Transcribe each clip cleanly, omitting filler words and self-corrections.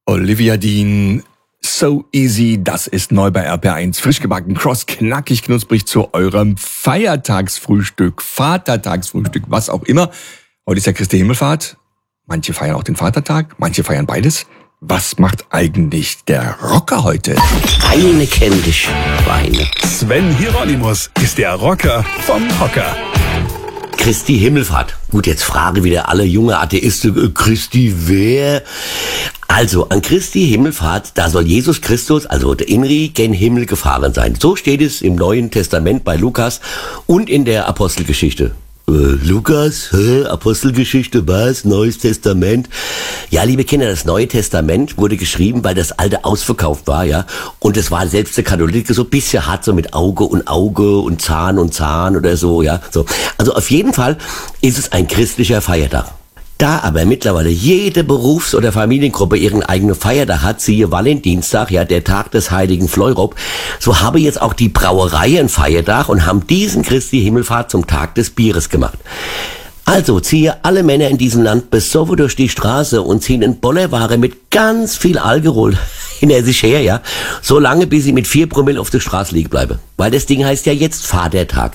Olivia Dean, So Easy, das ist neu bei RPR1. Frisch gebacken, cross, knackig, knusprig zu eurem Feiertagsfrühstück, Vatertagsfrühstück, was auch immer. Heute ist ja Christi Himmelfahrt. Manche feiern auch den Vatertag, manche feiern beides. Was macht eigentlich der Rocker heute? Eine kenn dich, Weine. Sven Hieronymus ist der Rocker vom Hocker. Christi Himmelfahrt. Gut, jetzt fragen wieder alle junge Atheisten, Christi wer? Also, an Christi Himmelfahrt, da soll Jesus Christus, also der Inri, gen Himmel gefahren sein. So steht es im Neuen Testament bei Lukas und in der Apostelgeschichte. Lukas, Apostelgeschichte, was? Neues Testament? Ja, liebe Kinder, das Neue Testament wurde geschrieben, weil das Alte ausverkauft war, ja. Und es war selbst der Katholik so ein bisschen hart, so mit Auge und Zahn oder so, ja. So. Also auf jeden Fall ist es ein christlicher Feiertag. Da aber mittlerweile jede Berufs- oder Familiengruppe ihren eigenen Feiertag hat, siehe Valentinstag, ja, der Tag des heiligen Fleurop, so habe jetzt auch die Brauerei einen Feiertag und haben diesen Christi Himmelfahrt zum Tag des Bieres gemacht. Also ziehe alle Männer in diesem Land besoffen durch die Straße und ziehen in Bollerware mit ganz viel Alkohol hinter sich her, ja, so lange bis sie mit 4 Promille auf der Straße liegen bleiben. Weil das Ding heißt ja jetzt Vatertag.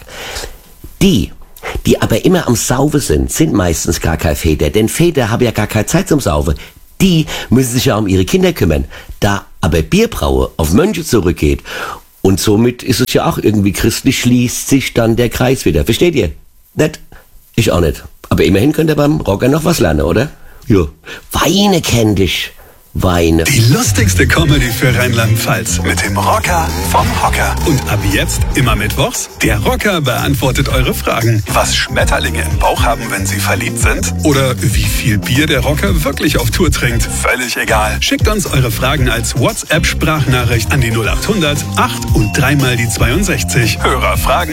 Die aber immer am Saufen sind meistens gar keine Väter, denn Väter haben ja gar keine Zeit zum Saufen. Die müssen sich ja um ihre Kinder kümmern. Da aber Bierbraue auf Mönche zurückgeht und somit ist es ja auch irgendwie christlich, schließt sich dann der Kreis wieder. Versteht ihr? Nicht? Ich auch nicht. Aber immerhin könnt ihr beim Rocker noch was lernen, oder? Ja. Weine kenn dich. Weine. Die lustigste Comedy für Rheinland-Pfalz mit dem Rocker vom Hocker. Und ab jetzt immer mittwochs, der Rocker beantwortet eure Fragen. Was Schmetterlinge im Bauch haben, wenn sie verliebt sind? Oder wie viel Bier der Rocker wirklich auf Tour trinkt? Völlig egal. Schickt uns eure Fragen als WhatsApp-Sprachnachricht an die 0800 8 und 3 mal die 62. Hörerfragen.